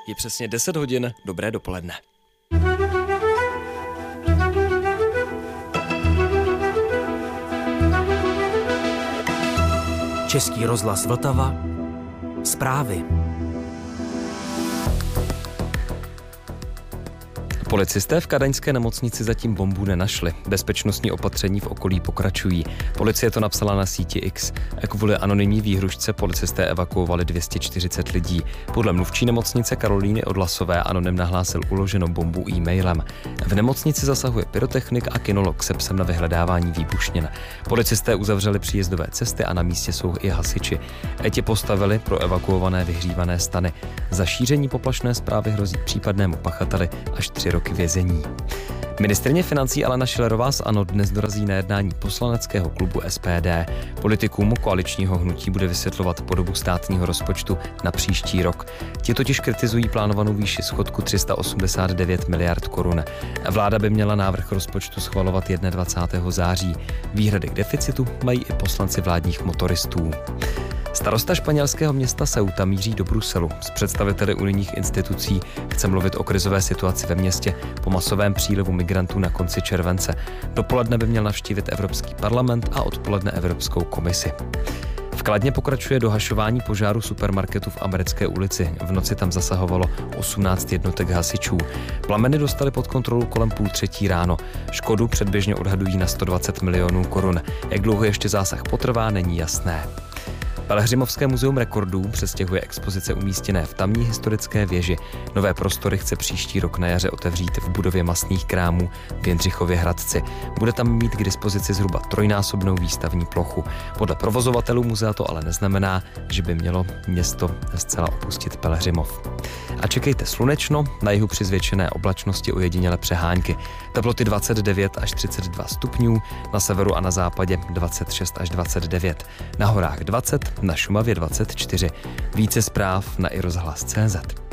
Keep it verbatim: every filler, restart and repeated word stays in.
Je přesně deset hodin, dobré dopoledne. Český rozhlas Vltava. Zprávy. Policisté v kadaňské nemocnici zatím bombu nenašli. Bezpečnostní opatření v okolí pokračují. Policie to napsala na síti X. Kvůli anonymní výhružce policisté evakuovali dvě stě čtyřicet lidí. Podle mluvčí nemocnice Karolíny Odlasové anonym nahlásil uloženou bombu e-mailem. V nemocnici zasahuje pyrotechnik a kinolog se psem na vyhledávání výbušnin. Policisté uzavřeli příjezdové cesty a na místě jsou i hasiči. Ti postavili pro evakuované vyhřívané stany. Za šíření poplašné zprávy hrozí případnému pachateli až tři roky vězení. Ministryně financí Alena Schillerová z ANO dnes dorazí na jednání poslaneckého klubu S P D. Politikům koaličního hnutí bude vysvětlovat podobu státního rozpočtu na příští rok. Ti totiž kritizují plánovanou výši schodku tři sta osmdesát devět miliard korun. Vláda by měla návrh rozpočtu schvalovat dvacátého prvního září. Výhrady k deficitu mají i poslanci vládních motoristů. Starosta španělského města Ceuta míří do Bruselu. S představiteli unijních institucí chce mluvit o krizové situaci ve městě po masovém přílivu migrantů na konci července. Dopoledne by měl navštívit Evropský parlament a odpoledne Evropskou komisi. V Kladně pokračuje dohašování požáru supermarketu v Americké ulici. V noci tam zasahovalo osmnáct jednotek hasičů. Plameny dostali pod kontrolu kolem půl třetí ráno. Škodu předběžně odhadují na sto dvacet milionů korun. Jak dlouho ještě zásah potrvá, není jasné. Pelhřimovské muzeum rekordů přestěhuje expozice umístěné v tamní historické věži. Nové prostory chce příští rok na jaře otevřít v budově masných krámů v Jindřichově Hradci. Bude tam mít k dispozici zhruba trojnásobnou výstavní plochu. Podle provozovatelů muzea to ale neznamená, že by mělo město zcela opustit Pelhřimov. A čekejte slunečno, na jihu při zvětšené oblačnosti ojedinělé přehánky. Teploty dvacet devět až třicet dva stupňů, na severu a na západě dvacet šest až dvacet devět. Na horách dvacet, na Šumavě dvacet čtyři. Více zpráv na i rozhlas tečka cé zet.